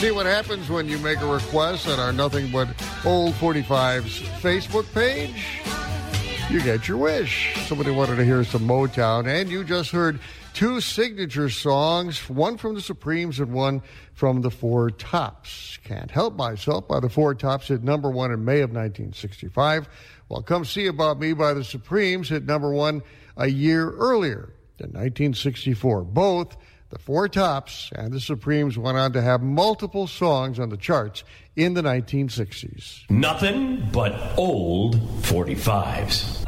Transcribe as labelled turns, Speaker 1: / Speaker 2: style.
Speaker 1: See what happens when you make a request on our Nothing But Old 45's Facebook page? You get your wish. Somebody wanted to hear some Motown, and you just heard two signature songs, one from the Supremes and one from the Four Tops. Can't Help Myself by the Four Tops hit number one in May of 1965, while Come See About Me by the Supremes hit number one a year earlier in 1964. Both the Four Tops and the Supremes went on to have multiple songs on the charts in the 1960s.
Speaker 2: Nothing but old 45s.